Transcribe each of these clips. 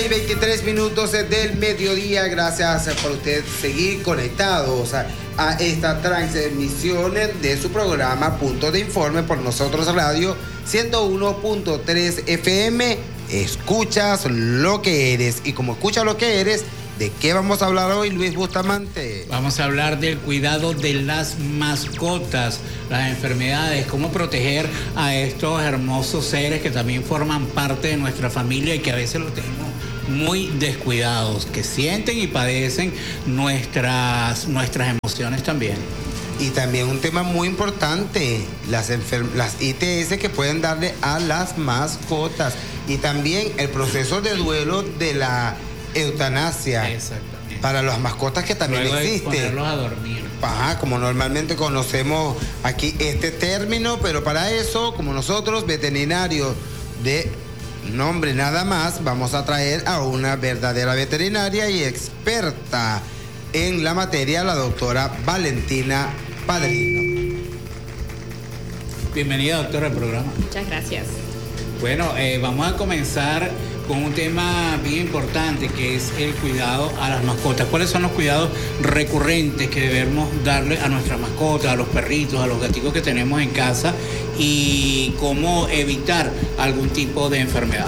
23 minutos del mediodía. Gracias por usted seguir conectados a esta transmisión de su programa Punto de Informe por Nosotros Radio 101.3 FM. Escuchas lo que eres. Y como escuchas lo que eres, ¿de qué vamos a hablar hoy, Luis Bustamante? Vamos a hablar del cuidado de las mascotas, las enfermedades, cómo proteger a estos hermosos seres que también forman parte de nuestra familia y que a veces los tenemos muy descuidados, que sienten y padecen nuestras emociones también. Y también un tema muy importante, las ITS que pueden darle a las mascotas. Y también el proceso de duelo de la eutanasia. Exactamente. Para las mascotas que también luego existe. Ponerlos a dormir. Ajá, como normalmente conocemos aquí este término, pero para eso, como nosotros, veterinarios de nombre nada más, vamos a traer a una verdadera veterinaria y experta en la materia, la doctora Valentina Padrino. Bienvenida, doctora, al programa. Muchas gracias. Bueno, vamos a comenzar con un tema bien importante, que es el cuidado a las mascotas. ¿Cuáles son los cuidados recurrentes que debemos darle a nuestras mascotas, a los perritos, a los gaticos que tenemos en casa, y cómo evitar algún tipo de enfermedad?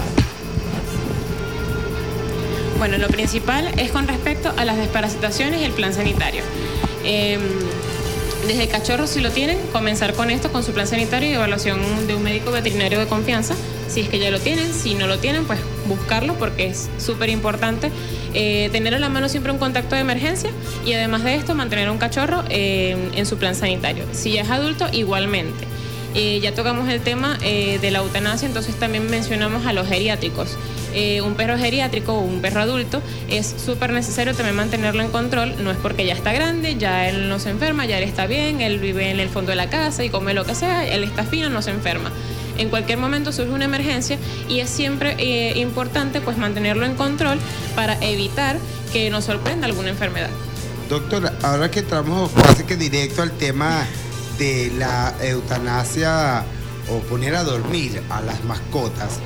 Bueno, lo principal es con respecto a las desparasitaciones y el plan sanitario. Desde cachorros, si lo tienen, comenzar con esto, con su plan sanitario y evaluación de un médico veterinario de confianza. Si es que ya lo tienen, si no lo tienen, pues buscarlo, porque es súper importante tener a la mano siempre un contacto de emergencia, y además de esto, mantener a un cachorro en su plan sanitario. Si ya es adulto, igualmente. Ya tocamos el tema de la eutanasia, entonces también mencionamos a los geriátricos. Un perro geriátrico o un perro adulto es súper necesario también mantenerlo en control. No es porque ya está grande, ya él no se enferma, ya él está bien, él vive en el fondo de la casa y come lo que sea, él está fino, no se enferma. En cualquier momento surge una emergencia y es siempre importante pues mantenerlo en control para evitar que nos sorprenda alguna enfermedad. Doctora, ahora que entramos casi que directo al tema de la eutanasia o poner a dormir a las mascotas,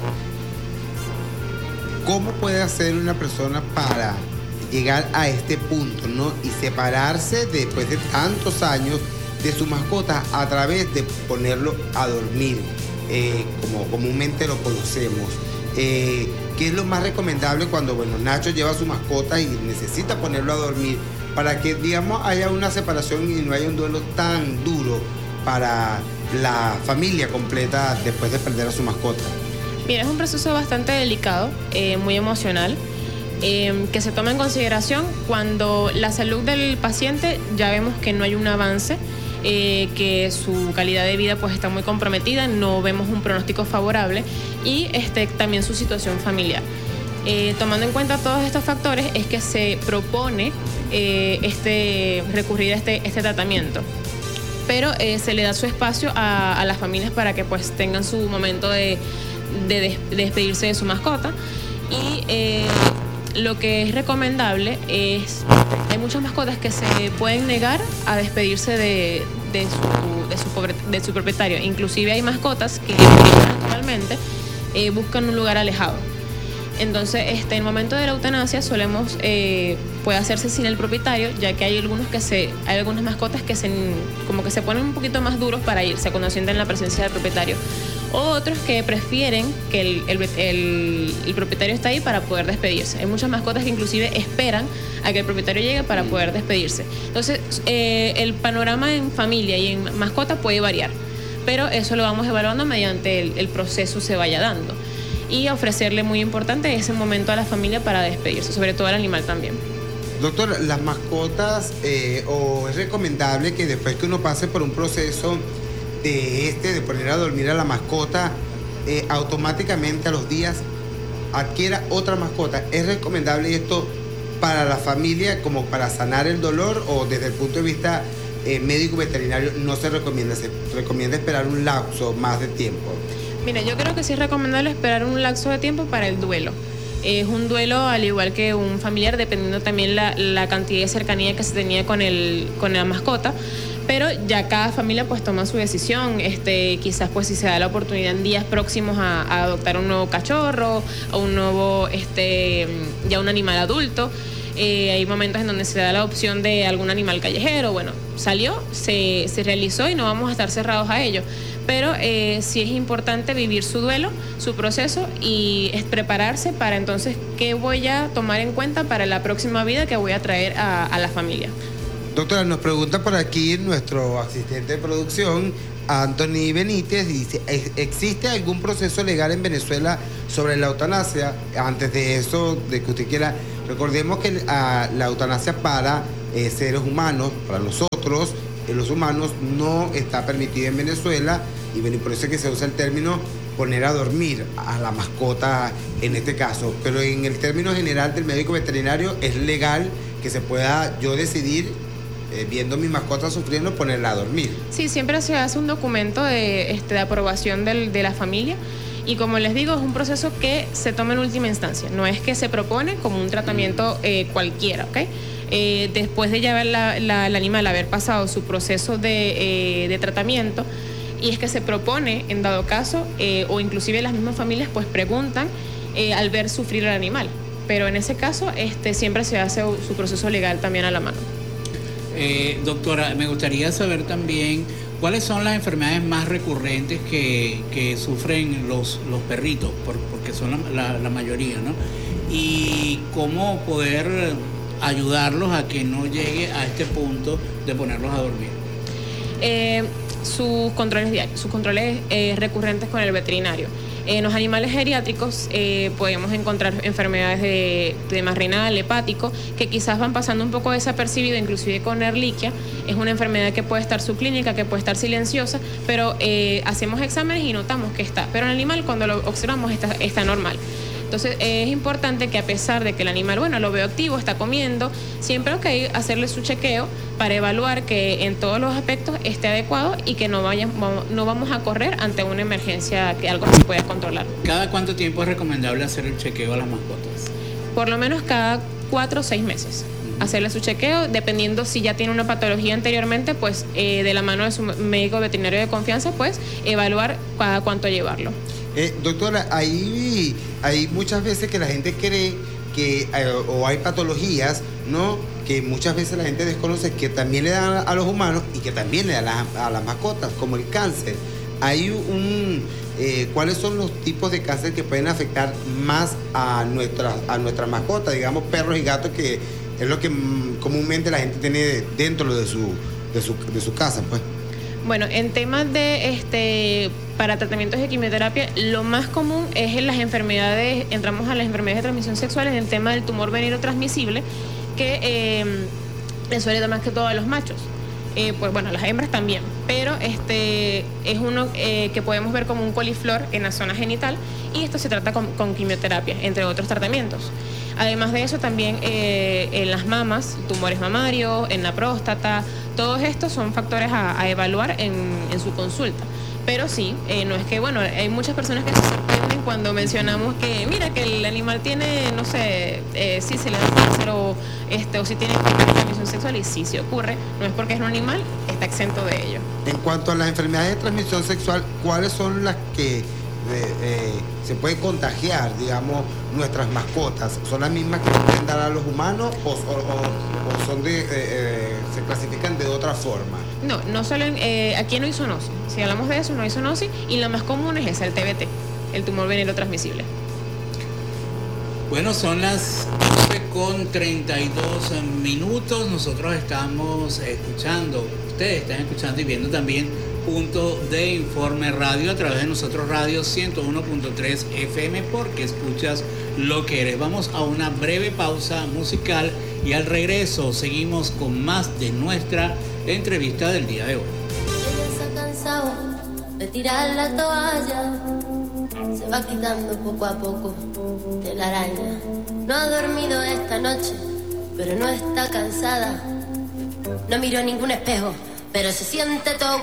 ¿cómo puede hacer una persona para llegar a este punto, ¿no? Y separarse después de tantos años de su mascota a través de ponerlo a dormir, como comúnmente lo conocemos? ¿Qué es lo más recomendable cuando, Nacho lleva a su mascota y necesita ponerlo a dormir para que, digamos, haya una separación y no haya un duelo tan duro para la familia completa después de perder a su mascota? Mira, es un proceso bastante delicado, muy emocional, que se toma en consideración cuando la salud del paciente ya vemos que no hay un avance, que su calidad de vida pues está muy comprometida, no vemos un pronóstico favorable, y también su situación familiar. Tomando en cuenta todos estos factores es que se propone recurrir a este tratamiento. Pero se le da su espacio a las familias para que pues tengan su momento de despedirse de su mascota. Y lo que es recomendable es, hay muchas mascotas que se pueden negar a despedirse de su propietario. Inclusive hay mascotas que naturalmente buscan un lugar alejado. Entonces, en el momento de la eutanasia puede hacerse sin el propietario, ya que hay algunas mascotas que como que se ponen un poquito más duros para irse cuando sienten la presencia del propietario. O otros que prefieren que el propietario está ahí para poder despedirse. Hay muchas mascotas que inclusive esperan a que el propietario llegue para poder despedirse. Entonces, el panorama en familia y en mascota puede variar, pero eso lo vamos evaluando mediante el proceso se vaya dando. Y ofrecerle, muy importante, ese momento a la familia para despedirse, sobre todo al animal también. Doctor, las mascotas, o es recomendable que después que uno pase por un proceso de poner a dormir a la mascota, automáticamente a los días adquiera otra mascota? ¿Es recomendable esto para la familia como para sanar el dolor, o desde el punto de vista médico veterinario no se recomienda? ¿Se recomienda esperar un lapso más de tiempo? Mira, yo creo que sí es recomendable esperar un lapso de tiempo para el duelo. Es un duelo al igual que un familiar, dependiendo también la cantidad de cercanía que se tenía con la mascota. pero ya cada familia pues toma su decisión. Quizás pues si se da la oportunidad en días próximos a adoptar un nuevo cachorro o un nuevo ya un animal adulto. Hay momentos en donde se da la opción de algún animal callejero. Bueno, salió, se realizó y no vamos a estar cerrados a ello. Pero sí es importante vivir su duelo, su proceso y prepararse para entonces qué voy a tomar en cuenta para la próxima vida que voy a traer a la familia. Doctora, nos pregunta por aquí nuestro asistente de producción, Anthony Benítez, dice, ¿existe algún proceso legal en Venezuela sobre la eutanasia? Antes de eso, de que usted quiera, recordemos que la eutanasia para seres humanos, para nosotros, los humanos, no está permitida en Venezuela, y bueno, por eso es que se usa el término poner a dormir a la mascota en este caso. Pero en el término general del médico veterinario es legal que se pueda yo decidir, viendo mi mascota sufriendo, ponerla a dormir. Sí, siempre se hace un documento de aprobación de la familia. Y como les digo, es un proceso que se toma en última instancia. No es que se propone como un tratamiento cualquiera, ¿ok? Después de ya ver el animal haber pasado su proceso de tratamiento, y es que se propone, en dado caso, o inclusive las mismas familias pues preguntan al ver sufrir al animal. Pero en ese caso siempre se hace su proceso legal también a la mano. Doctora, me gustaría saber también cuáles son las enfermedades más recurrentes que sufren los perritos, porque son la mayoría, ¿no? Y cómo poder ayudarlos a que no llegue a este punto de ponerlos a dormir. Sus controles diarios, sus controles recurrentes con el veterinario. En los animales geriátricos podemos encontrar enfermedades de tema renal, hepático, que quizás van pasando un poco desapercibido, inclusive con Ehrlichia. Es una enfermedad que puede estar subclínica, que puede estar silenciosa, pero hacemos exámenes y notamos que está. Pero el animal, cuando lo observamos, está normal. Entonces es importante que, a pesar de que el animal, bueno, lo veo activo, está comiendo, siempre hay que hacerle su chequeo para evaluar que en todos los aspectos esté adecuado y que no vamos a correr ante una emergencia, que algo se pueda controlar. ¿Cada cuánto tiempo es recomendable hacer el chequeo a las mascotas? Por lo menos cada 4 o 6 meses. Hacerle su chequeo, dependiendo si ya tiene una patología anteriormente, pues de la mano de su médico veterinario de confianza, pues evaluar cada cuánto llevarlo. Doctora, hay muchas veces que la gente cree que o hay patologías, ¿no?, que muchas veces la gente desconoce, que también le dan a los humanos y que también le dan a las mascotas, como el cáncer. Hay ¿cuáles son los tipos de cáncer que pueden afectar más a nuestras mascotas, digamos perros y gatos, que es lo que comúnmente la gente tiene dentro de su casa, pues? Bueno, en temas para tratamientos de quimioterapia, lo más común es en las enfermedades, entramos a las enfermedades de transmisión sexual, en el tema del tumor venéreo transmisible, que le suele dar más que todo a los machos. Pues bueno, las hembras también, pero es uno que podemos ver como un coliflor en la zona genital, y esto se trata con quimioterapia, entre otros tratamientos. Además de eso, también en las mamas, tumores mamarios, en la próstata, todos estos son factores a evaluar en su consulta. Pero sí, no es que, bueno, hay muchas personas que se sorprenden cuando mencionamos que, mira, que el animal tiene, no sé, si se le da cáncer o si tiene transmisión sexual, y sí ocurre. No es porque es un animal, está exento de ello. En cuanto a las enfermedades de transmisión sexual, ¿cuáles son las que se pueden contagiar, digamos, nuestras mascotas? ¿Son las mismas que pueden dar a los humanos o son se clasifican de otra forma? No solo aquí no hay zoonosis. Si hablamos de eso, no hay zoonosis, y la más común es esa, el TBT, el tumor venéreo transmisible. Bueno, son las 11:32. Nosotros estamos escuchando, ustedes están escuchando y viendo también Punto de Informe Radio a través de Nosotros Radio 101.3 FM, porque escuchas lo que eres. Vamos a una breve pausa musical y al regreso seguimos con más de nuestra entrevista del día de hoy. Ella se ha cansado de tirar la toalla, se va quitando poco a poco de la araña. No ha dormido esta noche, pero no está cansada. No miró ningún espejo, pero se siente todo